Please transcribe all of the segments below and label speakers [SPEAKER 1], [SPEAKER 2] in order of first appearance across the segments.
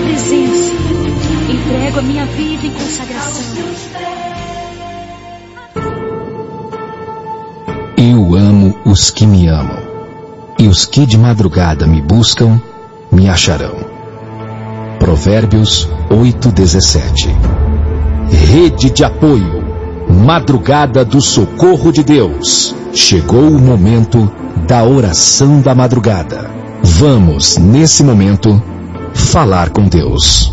[SPEAKER 1] presença. Entrego a minha vida em consagração.
[SPEAKER 2] Eu amo os que me amam, e os que de madrugada me buscam, me acharão. Provérbios 8:17. Rede de apoio, madrugada do socorro de Deus. Chegou o momento da oração da madrugada. Vamos, nesse momento, falar com Deus.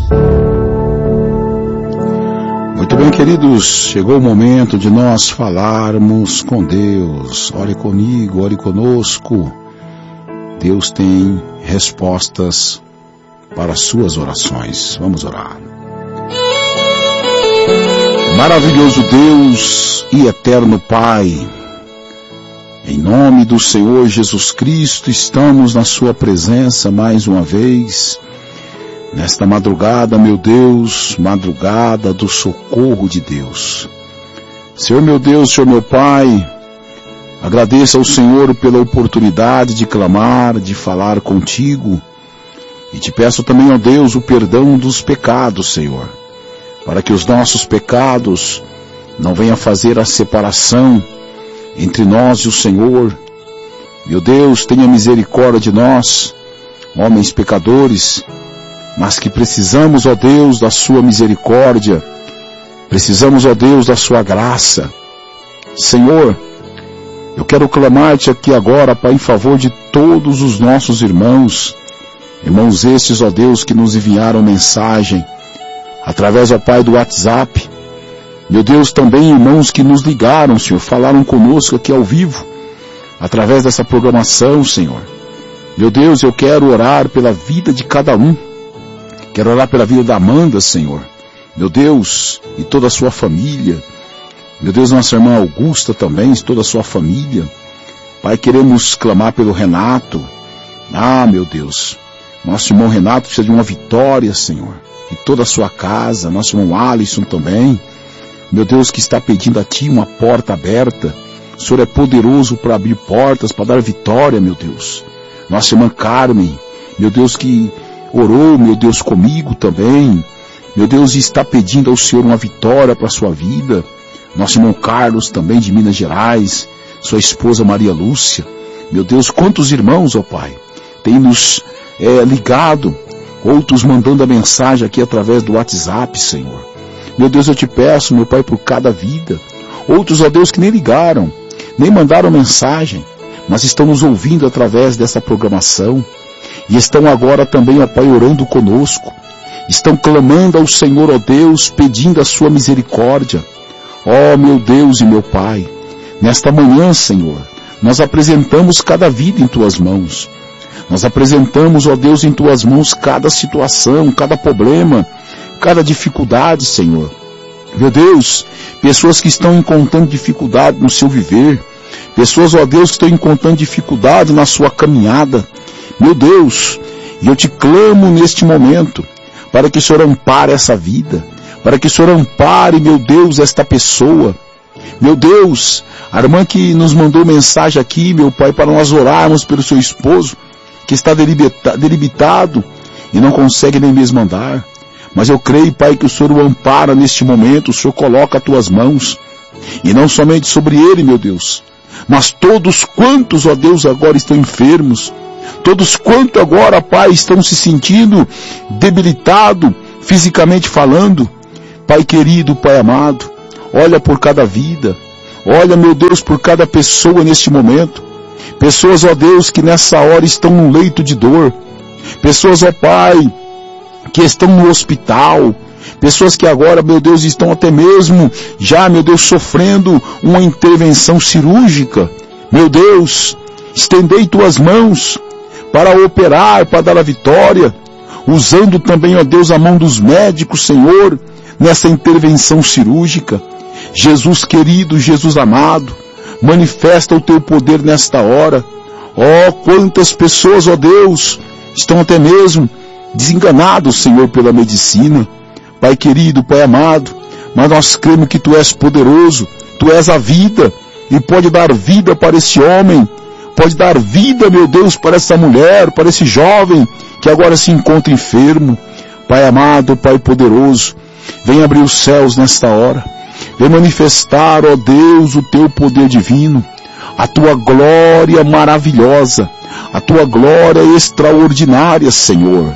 [SPEAKER 3] Muito bem, queridos, chegou o momento de nós falarmos com Deus. Ore comigo, ore conosco. Deus tem respostas para as suas orações. Vamos orar. Maravilhoso Deus e eterno Pai, em nome do Senhor Jesus Cristo, estamos na sua presença mais uma vez, nesta madrugada, meu Deus, madrugada do socorro de Deus. Senhor meu Deus, Senhor meu Pai, agradeço ao Senhor pela oportunidade de clamar, de falar contigo, e te peço também, ó Deus, o perdão dos pecados, Senhor, para que os nossos pecados não venham fazer a separação entre nós e o Senhor. Meu Deus, tenha misericórdia de nós, homens pecadores, mas que precisamos, ó Deus, da sua misericórdia, precisamos, ó Deus, da sua graça. Senhor, eu quero clamar-te aqui agora, Pai, em favor de todos os nossos irmãos estes, ó Deus, que nos enviaram mensagem, através, ó Pai, do WhatsApp. Meu Deus, também irmãos que nos ligaram, Senhor, falaram conosco aqui ao vivo, através dessa programação, Senhor. Meu Deus, eu quero orar pela vida de cada um. Quero orar pela vida da Amanda, Senhor. Meu Deus, e toda a sua família. Meu Deus, nossa irmã Augusta também, e toda a sua família. Pai, queremos clamar pelo Renato. Ah, meu Deus, nosso irmão Renato precisa de uma vitória, Senhor. E toda a sua casa, nosso irmão Alisson também. Meu Deus, que está pedindo a Ti uma porta aberta. O Senhor é poderoso para abrir portas, para dar vitória, meu Deus. Nossa irmã Carmen, meu Deus, que orou, meu Deus, comigo também. Meu Deus, está pedindo ao Senhor uma vitória para a sua vida. Nosso irmão Carlos, também de Minas Gerais. Sua esposa Maria Lúcia. Meu Deus, quantos irmãos, ó Pai, têm nos ligado. Outros mandando a mensagem aqui através do WhatsApp, Senhor. Meu Deus, eu te peço, meu Pai, por cada vida. Outros, ó Deus, que nem ligaram, nem mandaram mensagem, mas estão nos ouvindo através dessa programação. E estão agora também, ó Pai, orando conosco. Estão clamando ao Senhor, ó Deus, pedindo a sua misericórdia. Ó meu Deus e meu Pai, nesta manhã, Senhor, nós apresentamos cada vida em Tuas mãos. Nós apresentamos, ó Deus, em Tuas mãos cada situação, cada problema, cada dificuldade, Senhor. Meu Deus, pessoas que estão encontrando dificuldade no seu viver, pessoas, ó Deus, que estão encontrando dificuldade na sua caminhada. Meu Deus, e eu te clamo neste momento, para que o Senhor ampare essa vida, para que o Senhor ampare, meu Deus, esta pessoa. Meu Deus, a irmã que nos mandou mensagem aqui, meu Pai, para nós orarmos pelo seu esposo, que está debilitado e não consegue nem mesmo andar. Mas eu creio, Pai, que o Senhor o ampara neste momento, o Senhor coloca as Tuas mãos, e não somente sobre ele, meu Deus, mas todos quantos, ó Deus, agora estão enfermos, todos quantos agora, Pai, estão se sentindo debilitados, fisicamente falando. Pai querido, Pai amado, olha por cada vida, olha, meu Deus, por cada pessoa neste momento. Pessoas, ó Deus, que nessa hora estão no leito de dor. Pessoas, ó Pai, que estão no hospital. Pessoas que agora, meu Deus, estão até mesmo já, meu Deus, sofrendo uma intervenção cirúrgica. Meu Deus, estendei Tuas mãos para operar, para dar a vitória. Usando também, ó Deus, a mão dos médicos, Senhor, nessa intervenção cirúrgica. Jesus querido, Jesus amado, manifesta o Teu poder nesta hora. Ó, quantas pessoas, ó Deus, estão até mesmo desenganados, Senhor, pela medicina. Pai querido, Pai amado, mas nós cremos que Tu és poderoso, Tu és a vida, e pode dar vida para esse homem, pode dar vida, meu Deus, para essa mulher, para esse jovem que agora se encontra enfermo. Pai amado, Pai poderoso, vem abrir os céus nesta hora. Vem manifestar, ó Deus, o teu poder divino, a tua glória maravilhosa, a tua glória extraordinária, Senhor.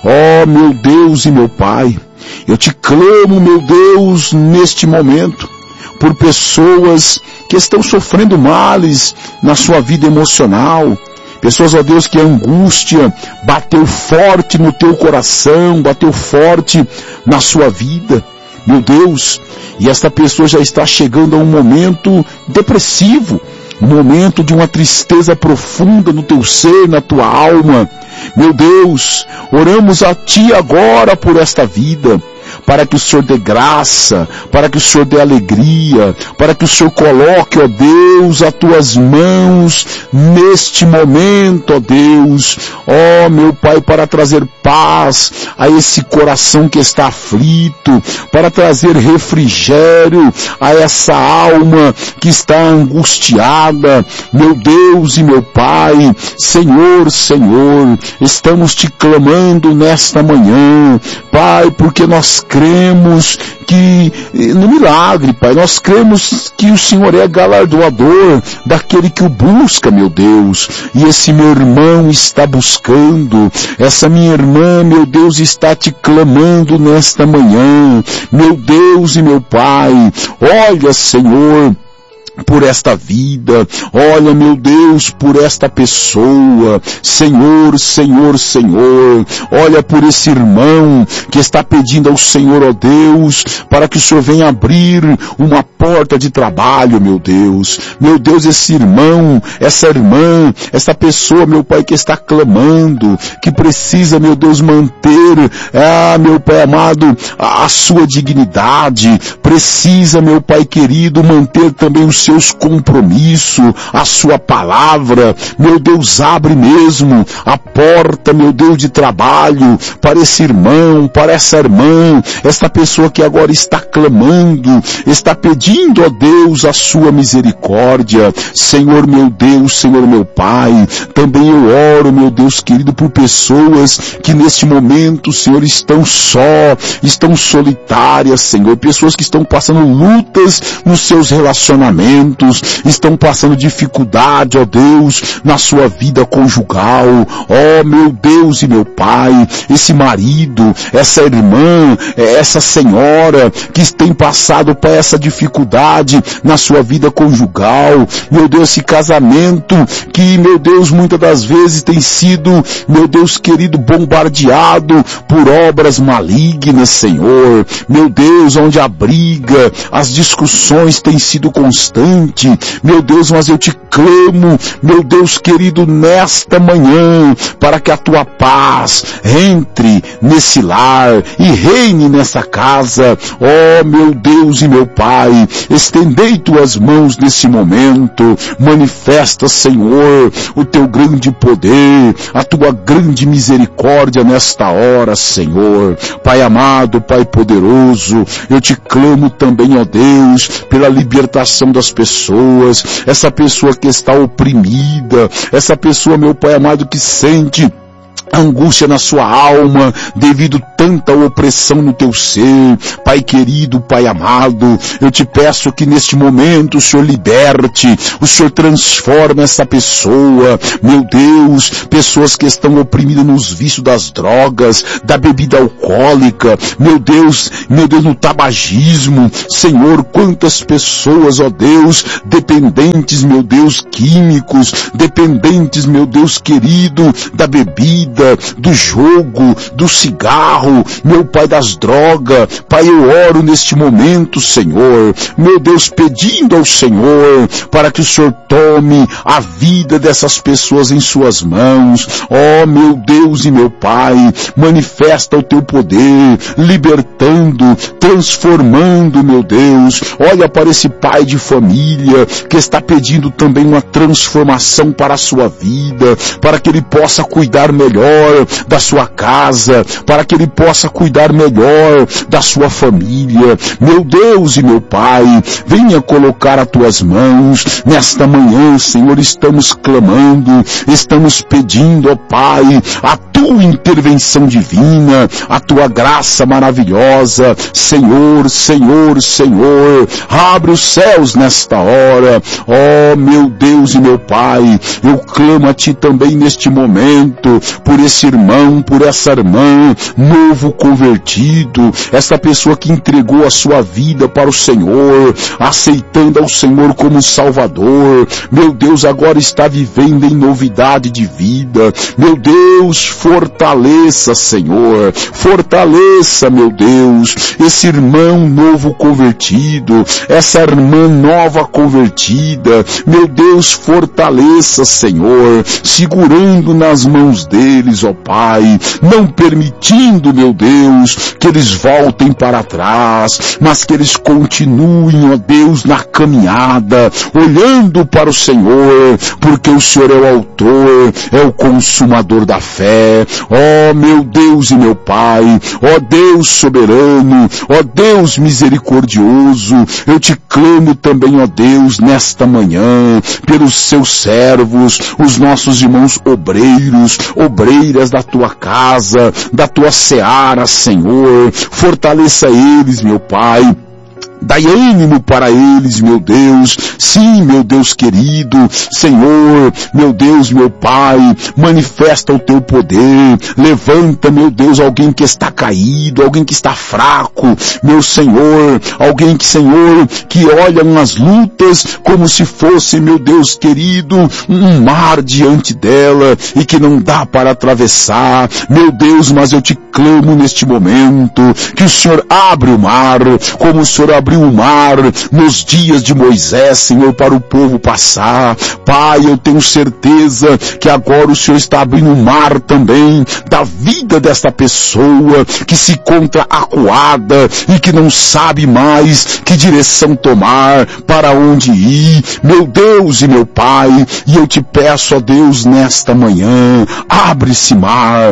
[SPEAKER 3] Ó meu Deus e meu Pai, eu te clamo, meu Deus, neste momento, por pessoas que estão sofrendo males na sua vida emocional, pessoas, ó Deus, que a angústia bateu forte no teu coração, bateu forte na sua vida, meu Deus, e esta pessoa já está chegando a um momento depressivo, um momento de uma tristeza profunda no teu ser, na tua alma. Meu Deus, oramos a Ti agora por esta vida, para que o Senhor dê graça, para que o Senhor dê alegria, para que o Senhor coloque, ó Deus, as Tuas mãos neste momento, ó Deus, ó meu Pai, para trazer paz a esse coração que está aflito, para trazer refrigério a essa alma que está angustiada, meu Deus e meu Pai. Senhor, Senhor, estamos Te clamando nesta manhã, Pai, porque nós cremos que no milagre, Pai, nós cremos que o Senhor é galardoador daquele que o busca, meu Deus, e esse meu irmão está buscando, essa minha irmã, meu Deus, está Te clamando nesta manhã, meu Deus e meu Pai. Olha, Senhor, por esta vida, olha, meu Deus, por esta pessoa, Senhor, Senhor, Senhor, olha por esse irmão que está pedindo ao Senhor, ó Deus, para que o Senhor venha abrir uma porta de trabalho, meu Deus, esse irmão, essa irmã, essa pessoa, meu Pai, que está clamando, que precisa, meu Deus, manter, meu Pai amado, a sua dignidade, precisa, meu Pai querido, manter também os seus compromissos, a sua palavra, meu Deus, abre mesmo a porta, meu Deus, de trabalho para esse irmão, para essa irmã, esta pessoa que agora está clamando, está pedindo a Deus a sua misericórdia. Senhor meu Deus, Senhor meu Pai, também eu oro, meu Deus querido, por pessoas que neste momento, Senhor, estão solitárias, Senhor, pessoas que estão passando lutas nos seus relacionamentos, estão passando dificuldade, ó Deus, na sua vida conjugal, ó meu Deus e meu Pai, esse marido, essa irmã, essa senhora que tem passado por essa dificuldade na sua vida conjugal, meu Deus, esse casamento que, meu Deus, muitas das vezes tem sido, meu Deus querido, bombardeado por obras malignas, Senhor, meu Deus, onde a briga, as discussões têm sido constantes, meu Deus, mas eu Te clamo, meu Deus querido, nesta manhã, para que a Tua paz entre nesse lar e reine nessa casa, ó meu Deus e meu Pai, estendei Tuas mãos nesse momento, manifesta, Senhor, o Teu grande poder, a Tua grande misericórdia nesta hora, Senhor. Pai amado, Pai poderoso, eu Te clamo também, ó Deus, pela libertação das pessoas, essa pessoa que está oprimida, essa pessoa, meu Pai amado, que sente angústia na sua alma, devido tanta opressão no teu ser. Pai querido, Pai amado, eu Te peço que neste momento o Senhor liberte, o Senhor transforma essa pessoa, meu Deus, pessoas que estão oprimidas nos vícios das drogas, da bebida alcoólica, meu Deus, no tabagismo, Senhor, quantas pessoas, ó Deus, dependentes, meu Deus, químicos, dependentes, meu Deus querido, da bebida, do jogo, do cigarro, meu Pai, das drogas. Pai, eu oro neste momento, Senhor, meu Deus, pedindo ao Senhor para que o Senhor tome a vida dessas pessoas em suas mãos. Ó meu Deus e meu Pai, manifesta o Teu poder, libertando, transformando, meu Deus. Olha para esse pai de família que está pedindo também uma transformação para a sua vida, para que ele possa cuidar melhor melhor da sua casa, para que ele possa cuidar melhor da sua família. Meu Deus e meu Pai, venha colocar as tuas mãos nesta manhã, Senhor. Estamos clamando, estamos pedindo, ó Pai, a tua intervenção divina, a tua graça maravilhosa. Senhor, Senhor, Senhor, abre os céus nesta hora. Ó meu Deus e meu Pai, eu clamo a ti também neste momento, por esse irmão, por essa irmã, novo convertido, essa pessoa que entregou a sua vida para o Senhor, aceitando ao Senhor como Salvador. Meu Deus, agora está vivendo em novidade de vida. Meu Deus, fortaleça, Senhor, fortaleça, meu Deus, esse irmão novo convertido, essa irmã nova convertida. Meu Deus, fortaleça, Senhor, segurando nas mãos deles, ó Pai, não permitindo, meu Deus, que eles voltem para trás, mas que eles continuem, ó Deus, na caminhada, olhando para o Senhor, porque o Senhor é o autor, é o consumador da fé. Ó meu Deus e meu Pai, ó Deus soberano, ó Deus misericordioso, eu te clamo também, ó Deus, nesta manhã, pelos seus servos, os nossos irmãos obreiros, obreiras da tua casa, da tua seara, Senhor. Fortaleça eles, meu Pai. Dai ânimo para eles, meu Deus. Sim, meu Deus querido, Senhor, meu Deus, meu Pai, manifesta o teu poder. Levanta, meu Deus, alguém que está caído, alguém que está fraco, meu Senhor, alguém que, Senhor, que olha nas lutas como se fosse, meu Deus querido, um mar diante dela e que não dá para atravessar. Meu Deus, mas eu te clamo neste momento que o Senhor abre o mar, como o Senhor abriu o mar nos dias de Moisés, Senhor, para o povo passar. Pai, eu tenho certeza que agora o Senhor está abrindo o mar também da vida desta pessoa que se encontra acuada e que não sabe mais que direção tomar, para onde ir. Meu Deus e meu Pai, e eu te peço, ó Deus, nesta manhã, abre esse mar,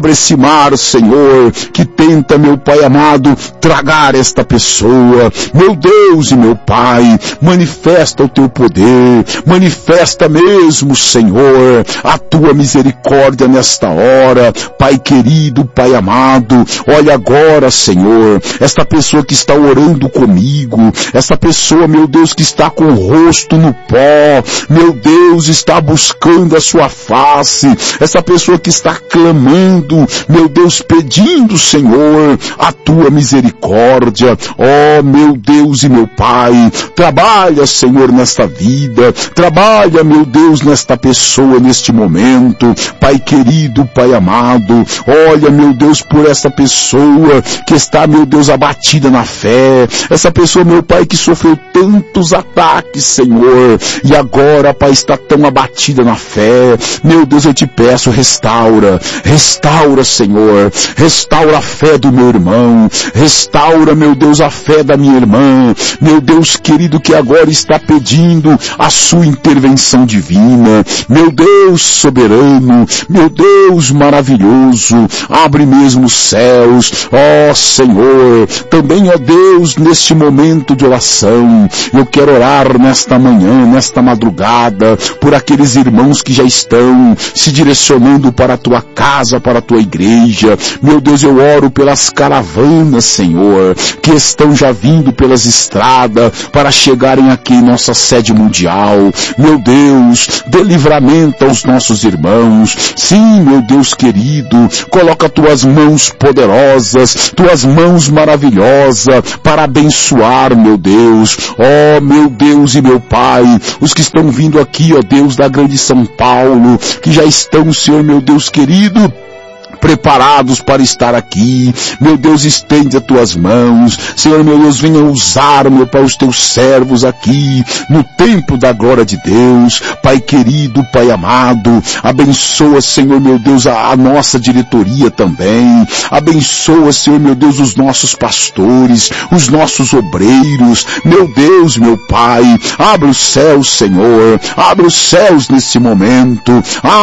[SPEAKER 3] Senhor, que tenta, meu Pai amado, tragar esta pessoa. Meu Deus e meu Pai, manifesta o teu poder, manifesta mesmo, Senhor, a tua misericórdia nesta hora. Pai querido, Pai amado, olha agora, Senhor, esta pessoa que está orando comigo, esta pessoa, meu Deus, que está com o rosto no pó, meu Deus, está buscando a sua face, essa pessoa que está clamando, meu Deus, pedindo, Senhor, a tua misericórdia. Ó, meu Deus e meu Pai, trabalha, Senhor, nesta vida, trabalha, meu Deus, nesta pessoa, neste momento. Pai querido, Pai amado, olha, meu Deus, por essa pessoa que está, meu Deus, abatida na fé, essa pessoa, meu Pai, que sofreu tantos ataques, Senhor, e agora, Pai, está tão abatida na fé. Meu Deus, eu te peço, restaura, Senhor, restaura a fé do meu irmão, restaura, meu Deus, a fé da minha irmã, meu Deus querido, que agora está pedindo a sua intervenção divina. Meu Deus soberano, meu Deus maravilhoso, abre mesmo os céus, ó Senhor. Também, ó Deus, neste momento de oração, eu quero orar nesta manhã, nesta madrugada, por aqueles irmãos que já estão se direcionando para a tua casa, para a tua igreja. Meu Deus, eu oro pelas caravanas, Senhor, que estão já vindo pelas estradas para chegarem aqui em nossa sede mundial. Meu Deus, dê livramento aos nossos irmãos. Sim, meu Deus querido, coloca tuas mãos poderosas, tuas mãos maravilhosas para abençoar, meu Deus. Ó, meu Deus e meu Pai, os que estão vindo aqui, ó Deus, da grande São Paulo, que já estão, Senhor, meu Deus querido, preparados para estar aqui. Meu Deus, estende as tuas mãos. Senhor, meu Deus, venha usar, meu Pai, os teus servos aqui, no tempo da glória de Deus. Pai querido, Pai amado, abençoa, Senhor, meu Deus, a nossa diretoria também. Abençoa, Senhor, meu Deus, os nossos pastores, os nossos obreiros. Meu Deus, meu Pai, abre os céus, Senhor, abre os céus nesse momento.